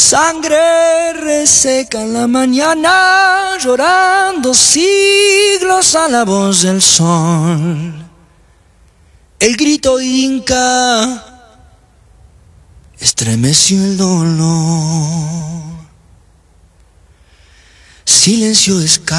Sangre reseca en la mañana, llorando siglos a la voz del sol. El grito inca estremeció el dolor. Silencio escasa.